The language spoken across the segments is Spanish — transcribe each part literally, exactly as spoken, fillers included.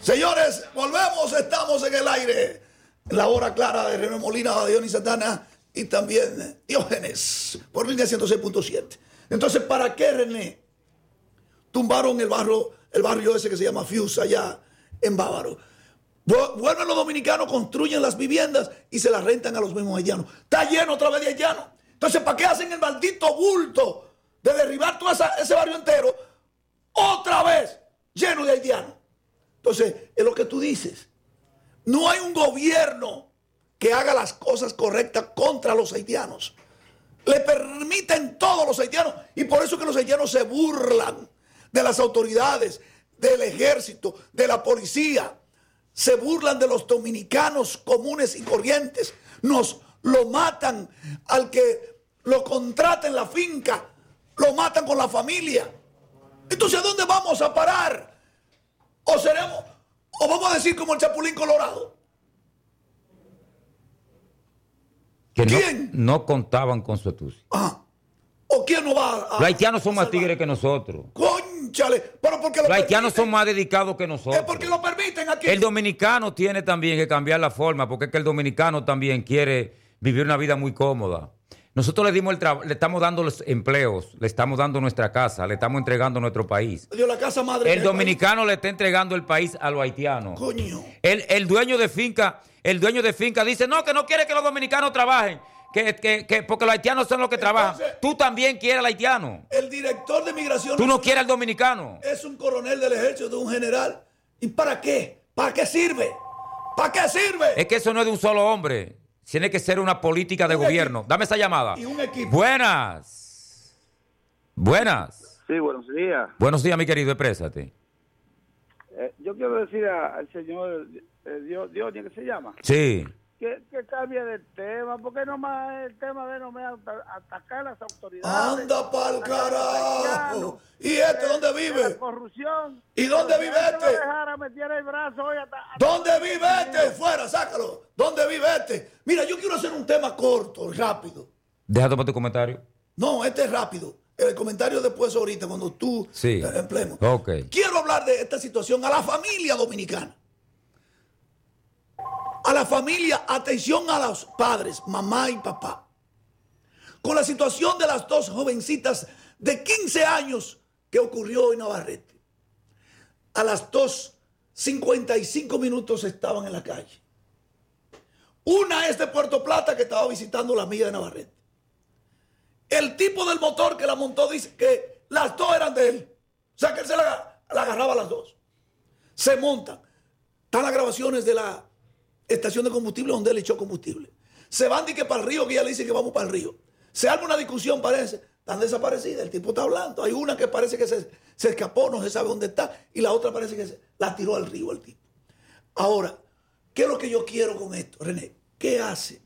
Señores, volvemos, estamos en el aire. En la hora clara de René Molina, Dionis Santana y también Diógenes, por línea ciento seis punto siete. Entonces, ¿para qué, René, tumbaron el barrio, el barrio ese que se llama Fuse allá en Bávaro? Vuelven los dominicanos, construyen las viviendas y se las rentan a los mismos haitianos. Está lleno otra vez de haitianos. Entonces, ¿para qué hacen el maldito bulto de derribar todo esa, ese barrio entero otra vez lleno de haitianos? Entonces, es lo que tú dices. No hay un gobierno que haga las cosas correctas contra los haitianos. Le permiten todos los haitianos. Y por eso que los haitianos se burlan de las autoridades, del ejército, de la policía. Se burlan de los dominicanos comunes y corrientes. Nos lo matan al que lo contrata en la finca. Lo matan con la familia. Entonces, ¿a dónde vamos a parar? ¿O seremos, o vamos a decir como el Chapulín Colorado? Que ¿Quién? No, no contaban con su astucia. Ah. ¿O quién no va a...? Los haitianos son más tigres que nosotros. ¡Cónchale! Pero porque lo Los haitianos permiten. son más dedicados que nosotros. Es porque lo permiten aquí. El dominicano tiene también que cambiar la forma, porque es que el dominicano también quiere vivir una vida muy cómoda. Nosotros le dimos el tra- le estamos dando los empleos, le estamos dando nuestra casa, le estamos entregando nuestro país. Dio la casa madre El del dominicano país. Le está entregando el país a los haitianos. Coño. El, el dueño de finca, el dueño de finca dice, no, que no quiere que los dominicanos trabajen, que, que, que porque los haitianos son los que trabajan. Entonces, tú también quieres al haitiano. El director de migración... Tú no quieres al dominicano. Es un coronel del ejército, de un general. ¿Y para qué? ¿Para qué sirve? ¿Para qué sirve? Es que eso no es de un solo hombre. Tiene que ser una política de un gobierno. Equipo. Dame esa llamada. Y un equipo. Buenas. Buenas. Sí, buenos días. Buenos días, mi querido, exprésate. Eh, yo quiero decir a- al señor eh, Dios, Dios, ¿qué se llama? Sí. Que, que cambie de tema, porque nomás el tema de no me ata- atacar a las autoridades. Anda pa'l atacar a los carajo. haitianos, ¿Y este de- dónde de vive? La corrupción. ¿Y dónde vive Porque antes este? lo dejara meter el brazo hoy hasta, hasta ¿Dónde vive este? Fuera, sácalo. ¿Dónde vive este? Mira, yo quiero hacer un tema corto, rápido. Deja tomar tu comentario. No, este es rápido. El comentario después ahorita, cuando tú Sí. eh, empleemos. Ok. Quiero hablar de esta situación a la familia dominicana. A la familia, atención a los padres, mamá y papá. Con la situación de las dos jovencitas de quince años que ocurrió en Navarrete. A las dos cincuenta y cinco minutos estaban en la calle. Una es de Puerto Plata que estaba visitando la amiga de Navarrete. El tipo del motor que la montó dice que las dos eran de él. O sea que él se la, la agarraba a las dos. Se montan. Están las grabaciones de la estación de combustible donde él echó combustible. Se van de que para el río, que ella le dice que vamos para el río. Se arma una discusión, parece. Están desaparecidas. El tipo está hablando. Hay una que parece que se, se escapó, no se sabe dónde está. Y la otra parece que se, la tiró al río el tipo. Ahora, ¿qué es lo que yo quiero con esto, René? ¿Qué hace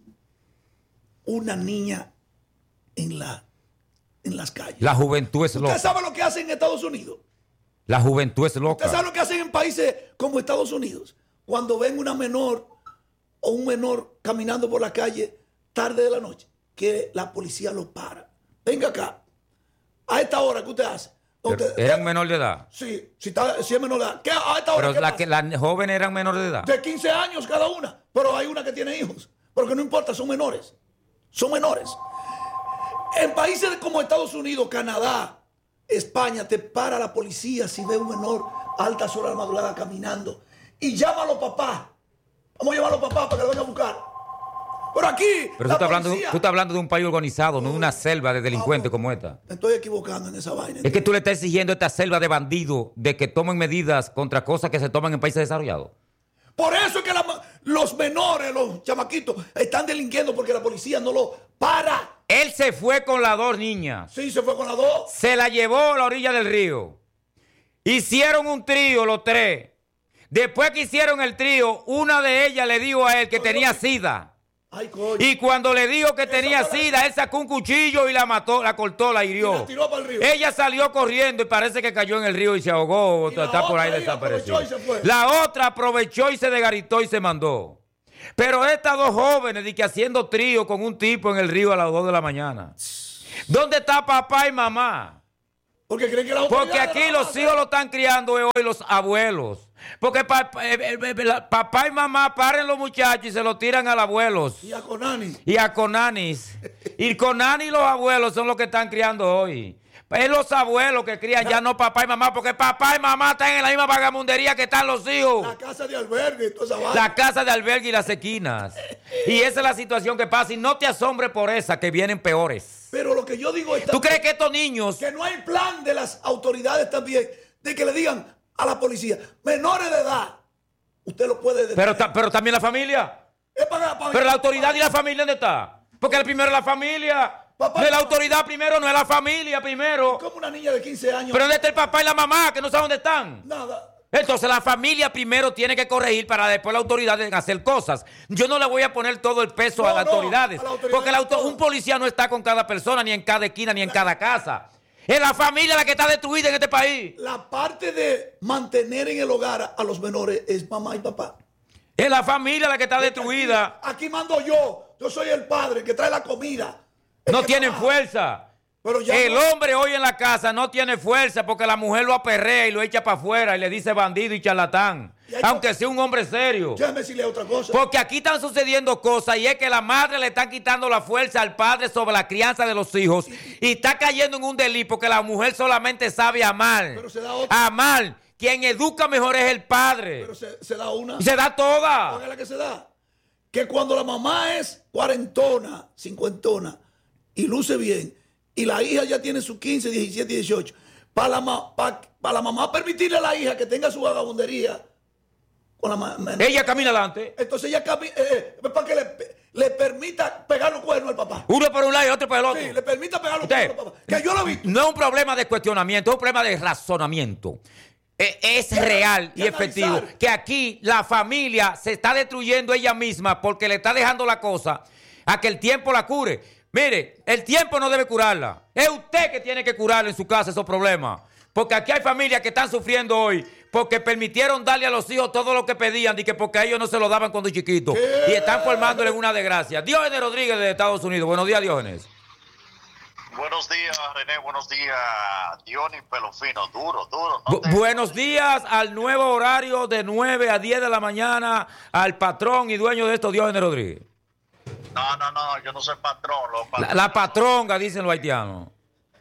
una niña en, la, en las calles? La juventud es loca. ¿Usted sabe lo que hacen en Estados Unidos? La juventud es loca. ¿Usted sabe lo que hacen en países como Estados Unidos? Cuando ven una menor o un menor caminando por la calle tarde de la noche, que la policía lo para. Venga acá. A esta hora, ¿qué usted hace? Usted, ¿Eran menor de edad? Sí, si, está, si es menor de edad. ¿Qué, a esta hora, Pero ¿qué la pasa? que, las jóvenes eran menor de edad. De quince años cada una. Pero hay una que tiene hijos. Porque no importa, son menores. Son menores. En países como Estados Unidos, Canadá, España, te para la policía si ve un menor a altas horas de la madrugada caminando. Y llama a los papás. Vamos a llamar a los papás para que lo vayan a buscar. Pero aquí, Pero tú la estás, hablando, policía... tú estás hablando de un país organizado, no de una selva de delincuentes Ah, como esta. Me estoy equivocando en esa vaina. Es que tú le estás exigiendo a esta selva de bandidos de que tomen medidas contra cosas que se toman en países desarrollados. Por eso es que la, los menores, los chamaquitos, están delinquiendo porque la policía no lo para. Él se fue con las dos niñas. Sí, se fue con las dos. Se la llevó a la orilla del río. Hicieron un trío los tres. Después que hicieron el trío, una de ellas le dijo a él que tenía sida. Ay, coño. Y cuando le dijo que Esa tenía fue la- sida, él sacó un cuchillo y la mató, la cortó, la Y hirió. la tiró para el río. Ella salió corriendo y parece que cayó en el río y se ahogó. Y la Está por ahí otra, ella desaparecida. aprovechó y se fue. La otra aprovechó y se desgaritó y se mandó. Pero estas dos jóvenes, de que haciendo trío con un tipo en el río a las dos de la mañana. ¿Dónde está papá y mamá? Porque creen que la Porque aquí los hijos lo están criando hoy los abuelos. Porque pa, pa, eh, eh, la, papá y mamá paren los muchachos y se lo tiran a los abuelos. Y a Conani. Y a Conanis. Y Conani y los abuelos son los que están criando hoy. Es los abuelos que crían, la, ya no papá y mamá, porque papá y mamá están en la misma vagamundería que están los hijos. La casa de albergue y toda esa vaina. La casa de albergue y las esquinas. Y esa es la situación que pasa. Y no te asombres por esa, que vienen peores. Pero lo que yo digo es... ¿Tú crees que estos niños... Que no hay plan de las autoridades también de que le digan a la policía, menores de edad, usted lo puede detener. Pero, pero también la familia. Es para, para, pero la autoridad y la familia, ¿dónde está? Porque el primero es la familia. Papá, no es la autoridad primero, no es la familia primero. Como una niña de quince años. Pero ¿dónde está el papá y la mamá? Que no saben dónde están. Nada. Entonces la familia primero tiene que corregir para después la autoridad hacer cosas. Yo no le voy a poner todo el peso no, a las no, autoridades. A la autoridad porque la auto un policía no está con cada persona, ni en cada esquina, ni en la, cada casa. Es la familia la que está destruida en este país. La parte de mantener en el hogar a los menores es mamá y papá. Es la familia la que está destruida. Aquí, aquí mando yo. Yo soy el padre que trae la comida. No tienen fuerza. Pero ya el no. hombre hoy en la casa no tiene fuerza porque la mujer lo aperrea y lo echa para afuera y le dice bandido y charlatán. Y aunque sea un hombre serio. Déjame decirle otra cosa. Porque aquí están sucediendo cosas y es que la madre le está quitando la fuerza al padre sobre la crianza de los hijos y está cayendo en un delito porque la mujer solamente sabe amar. Pero se da otra. Amar. Quien educa mejor es el padre. Pero se, se da una. Y se da toda. ¿Cuál es la que se da? Que cuando la mamá es cuarentona, cincuentona y luce bien, y la hija ya tiene sus quince, diecisiete, dieciocho, para la, ma, pa, para la mamá permitirle a la hija que tenga su vagabundería con la mamá. Ella camina adelante. Entonces ella camina, eh, para que le, le permita pegar los cuernos al papá. Uno por un lado y otro por el otro. Sí, le permita pegar los cuernos al papá. Que yo lo vi. No es un problema de cuestionamiento, es un problema de razonamiento. Es real y efectivo que aquí la familia se está destruyendo ella misma porque le está dejando la cosa a que el tiempo la cure. Mire, el tiempo no debe curarla. Es usted que tiene que curarle en su casa esos problemas. Porque aquí hay familias que están sufriendo hoy porque permitieron darle a los hijos todo lo que pedían y que porque a ellos no se lo daban cuando chiquitos. Y están formándole una desgracia. Diógenes Rodríguez de Estados Unidos. Buenos días, Diógenes. Buenos días, René. Buenos días, Dionis Pelofino. Duro, duro. No Bu buenos días al nuevo horario de nueve a diez de la mañana al patrón y dueño de esto, Diógenes Rodríguez. No, no, no, yo no soy patrón. Los la, la patronga, dicen los haitianos.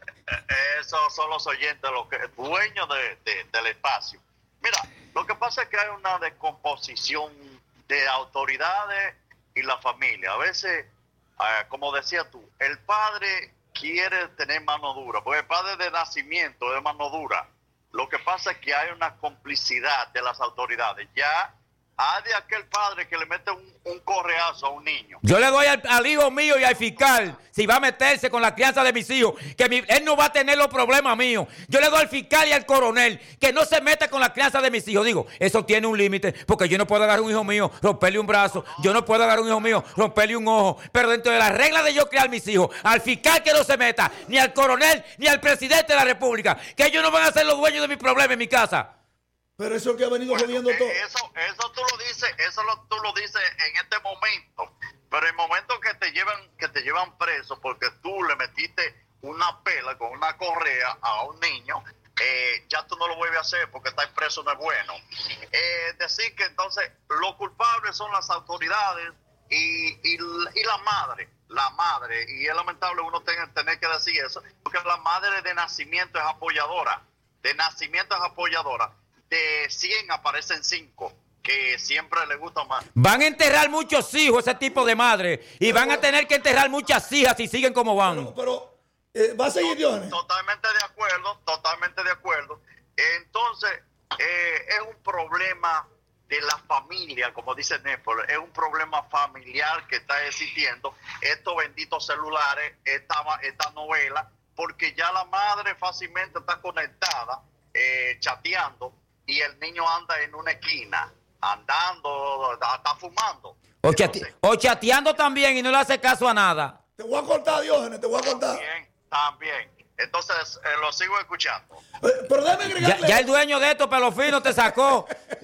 Esos son los oyentes, los que, dueños de, de, del espacio. Mira, lo que pasa es que hay una descomposición de autoridades y la familia. A veces, eh, como decías tú, el padre quiere tener mano dura, porque el padre de nacimiento es mano dura. Lo que pasa es que hay una complicidad de las autoridades. Ya hay de aquel padre que le mete un, un correazo a un niño. Yo le doy al, al hijo mío y al fiscal, si va a meterse con la crianza de mis hijos, que mi, él no va a tener los problemas míos. Yo le doy al fiscal y al coronel que no se meta con la crianza de mis hijos. Digo, eso tiene un límite, porque yo no puedo agarrar un hijo mío, romperle un brazo. Yo no puedo agarrar un hijo mío, romperle un ojo. Pero dentro de las reglas de yo criar mis hijos, al fiscal que no se meta, ni al coronel, ni al presidente de la república, que ellos no van a ser los dueños de mis problemas en mi casa. Pero eso que ha venido bueno, jodiendo todo. Eso, eso tú lo dices, eso lo, tú lo dices en este momento. Pero en el momento que te llevan, que te llevan preso porque tú le metiste una pela con una correa a un niño, eh, ya tú no lo vuelves a hacer porque estar preso no es bueno. Eh, decir que entonces los culpables son las autoridades y, y, y la madre. La madre, y es lamentable uno tener, tener que decir eso, porque la madre de nacimiento es apoyadora. De nacimiento es apoyadora. De cien aparecen cinco, que siempre le gusta más. Van a enterrar muchos hijos ese tipo de madre y van a tener que enterrar muchas hijas si siguen como van. Pero, pero eh, va a seguir Dios. Totalmente de acuerdo, totalmente de acuerdo. Entonces, eh, es un problema de la familia, como dice Néstor, es un problema familiar que está existiendo. Estos benditos celulares, esta, esta novela, porque ya la madre fácilmente está conectada, eh, chateando, y el niño anda en una esquina, andando, está fumando. O, chate, o chateando también y no le hace caso a nada. Te voy a cortar, Diógenes, te voy a cortar. También, también. Entonces, eh, lo sigo escuchando. Eh, pero déjame agregarle. Ya, ya el dueño de esto, pelo fino, te sacó.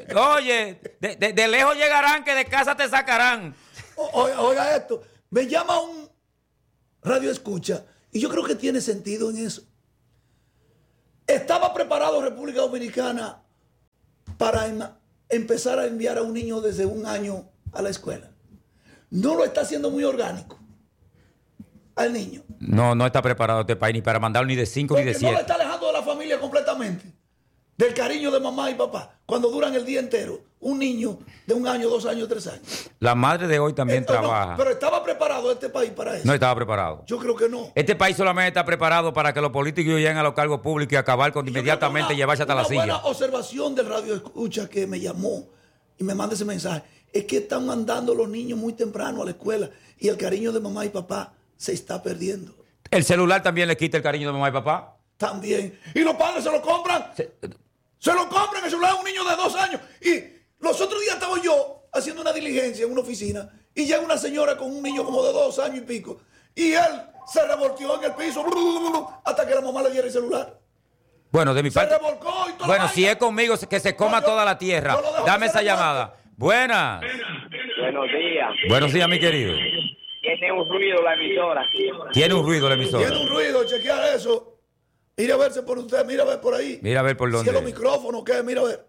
Oye, de, de, de lejos llegarán que de casa te sacarán. O, oiga esto, me llama un radio escucha y yo creo que tiene sentido en eso. ¿Estaba preparado República Dominicana para em- empezar a enviar a un niño desde un año a la escuela? No lo está haciendo muy orgánico al niño. No, no está preparado este país ni para mandarlo ni de cinco ni de Porque no lo siete. está alejando de la familia completamente. Del cariño de mamá y papá. Cuando duran el día entero. Un niño de un año, dos años, tres años. La madre de hoy también Esto no, trabaja. pero estaba preparado este país para eso. No estaba preparado. Yo creo que no. Este país solamente está preparado para que los políticos lleguen a los cargos públicos y acabar con Yo creo inmediatamente que una- llevarse hasta la Una silla. buena observación del radio escucha que me llamó y me manda ese mensaje. Es que están mandando los niños muy temprano a la escuela y el cariño de mamá y papá se está perdiendo. El celular también le quita el cariño de mamá y papá. También. Y los padres se lo compran. Se- Se lo compran el celular a un niño de dos años. Y los otros días estaba yo haciendo una diligencia en una oficina y llega una señora con un niño como de dos años y pico. Y él se revolteó en el piso hasta que la mamá le diera el celular. Bueno, de mi Se parte. revolcó y todo. Bueno, si es conmigo, que se coma No, yo- toda la tierra. yo lo dejo Dame que esa se llamada. Buenas. Buenos días. Buenos días, mi querido. Tiene un ruido la emisora. Tiene un ruido la emisora. Tiene un ruido, chequear eso. Mire a verse por usted, mira a ver por ahí. Mira a ver por Si dónde. es los micrófonos, ¿qué? Mira a ver.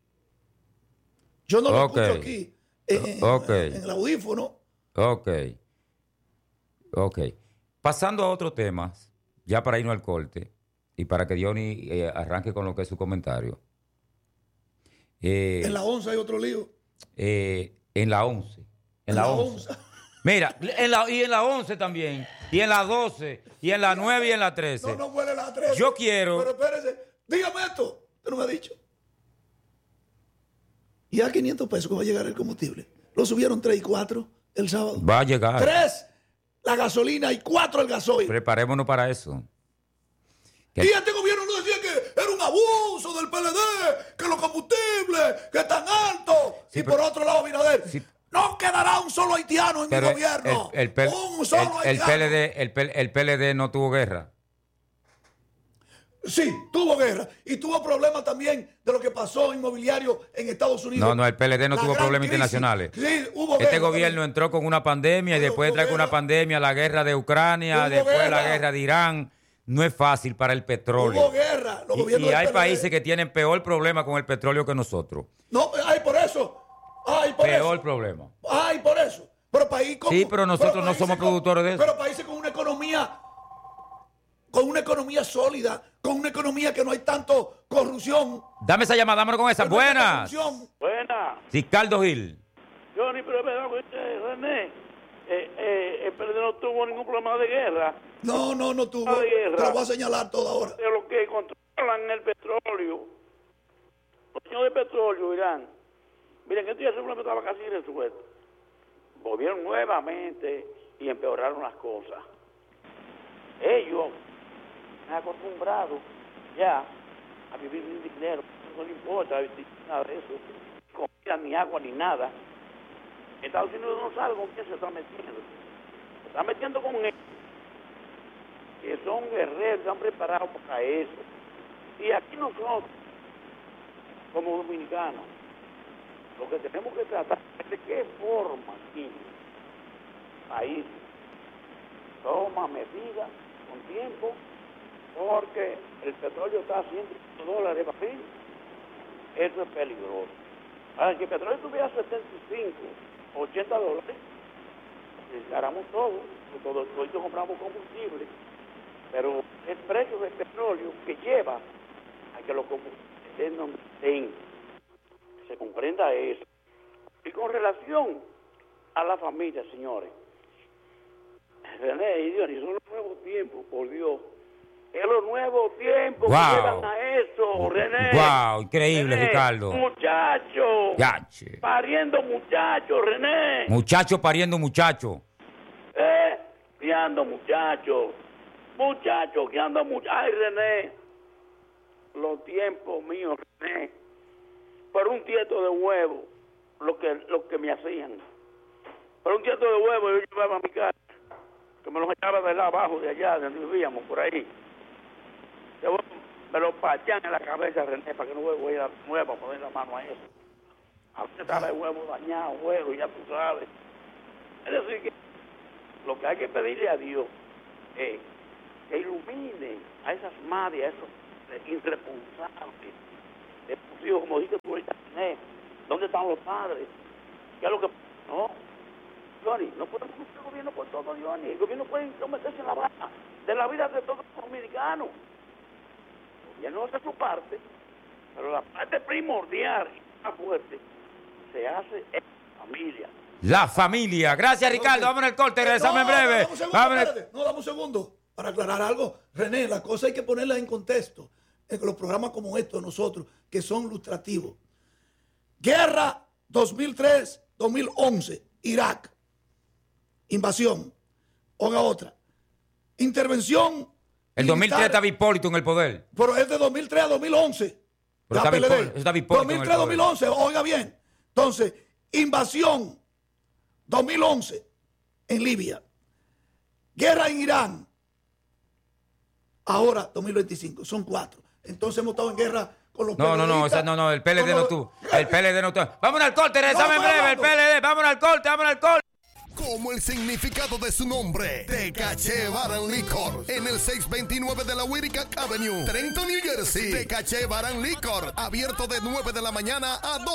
Yo no lo Ok. escucho aquí. En, en- Ok. en el audífono. Ok. Ok. Pasando a otro tema, ya para irnos al corte y para que Diony eh, arranque con lo que es su comentario. Eh, En la once hay otro lío. eh, en la once. En, En la la once. once. Mira, en la, y en la once también. Y en la doce. Y en la nueve y en la trece. No, no huele la tres. Yo quiero- Pero espérese, dígame esto. Usted no me ha dicho. Y a quinientos pesos que va a llegar el combustible. Lo subieron tres y cuatro el sábado. Va a llegar. tres la gasolina y cuatro el gasoil. Preparémonos para eso. Que- Y este gobierno no decía que era un abuso del P L D, que los combustibles, que están altos. Sí, y pero- por otro lado, Binader, Sí. no quedará un solo haitiano en Pero mi gobierno. el, el, P- un solo el- el haitiano. P L D, el, P- el P L D no tuvo guerra. Sí, tuvo guerra. Y tuvo problemas también de lo que pasó inmobiliario en Estados Unidos. No, no, el P L D no La tuvo gran problemas crisis. internacionales. Sí, hubo Este guerra gobierno también. entró con una pandemia y Pero después hubo trae con una guerra. pandemia la guerra de Ucrania, Hubo después la guerra. guerra de Irán. No es fácil para el petróleo. Hubo guerra. Los Y- gobiernos Y, del hay P L D. países que tienen peor problema con el petróleo que nosotros. No, ay, por eso. Ay, por Peor eso. problema. Ay, por eso. Pero país con, Sí, pero nosotros no países somos con- productores de eso. Pero países con una economía, con una economía sólida, con una economía que no hay tanto corrupción. Dame esa llamada, dámelo con esa. que no hay tanta Buenas. corrupción. Buena. Ricardo Gil. Johnny, pero es verdad que usted, René, eh, eh, el P L D no tuvo ningún problema de guerra. No, no, no tuvo. Ah, de guerra. Te lo voy a señalar todo ahora. De los que controlan el petróleo, los señores de petróleo, Irán. Miren, que esto ya seguramente estaba casi resuelto. Volvieron nuevamente y empeoraron las cosas. Ellos han acostumbrado ya a vivir sin dinero, no les importa nada de eso, ni comida, ni agua, ni nada. Estados Unidos no sabe con quién se está metiendo. Se está metiendo con ellos, que son guerreros, están preparados para eso. Y aquí nosotros, como dominicanos, lo que tenemos que tratar es de qué forma aquí, país, toma medidas con tiempo, porque el petróleo está a ciento dólares barril. Eso es peligroso. Ahora, si el petróleo tuviera setenta y cinco, ochenta dólares, necesitáramos todo, todo, todo, todo compramos combustible, pero el precio del petróleo que lleva a que los combustibles estén donde estén, se comprenda eso. Y con relación a la familia, señores, René y Dios, son los nuevos tiempos, por Dios. Es los nuevos tiempos Wow. que llevan a eso, René. Wow, increíble, René, Ricardo. Muchachos. Ya, che. Pariendo muchachos, René. Muchacho pariendo muchacho. ¿Eh? Criando muchachos. Muchachos, criando muchachos. Ay, René. Los tiempos míos, René. Por un tieto de huevo, lo que, lo que me hacían. Por un tieto de huevo yo llevaba a mi casa, que me los echaba de allá abajo, de allá, de donde vivíamos, por ahí. Yo, me lo partían en la cabeza, René, para que no voy a nuevo a poner la mano a eso. A veces estaba el huevo dañado, huevo, ya tú sabes. Es decir, que lo que hay que pedirle a Dios es que ilumine a esas madres, a esos irresponsable. Hemos sido, como dijiste tú ahorita, ¿dónde están los padres? ¿Qué es lo que...? No, Johnny, no podemos hacer gobierno por todo, Johnny. El gobierno puede meterse en la baja de la vida de todos los dominicanos. El gobierno hace su parte, pero la parte primordial y más fuerte se hace en familia. La familia. Gracias, Ricardo. Okay. Vamos al corte, regresamos en breve. No, dame un segundo, Vamos espérate. No, dame un segundo. Para aclarar algo, René, la cosa hay que ponerla en contexto. En los programas como estos, nosotros, que son ilustrativos. Guerra dos mil tres dos mil once, Irak. Invasión. Oiga otra. Intervención. El dos mil tres estaba Hipólito en el poder. Pero es de dos mil tres a dos mil once. Pero está Hipólito, está Hipólito dos mil tres a dos mil once, oiga bien. Entonces, invasión dos mil once en Libia. Guerra en Irán. Ahora dos mil veinticinco. Son cuatro. Entonces hemos estado en guerra con los No, no, no, o sea, no, no, el P L D no tuvo. El P L D no tuvo. Vámonos al corte, regresamos en breve, el P L D. Vámonos al corte, vámonos al corte. Como el significado de su nombre, Tecache Bar and Liquor, en el seiscientos veintinueve de la Whitaker Avenue, Trenton, New Jersey. Tecache Bar and Liquor, abierto de nueve de la mañana a dos.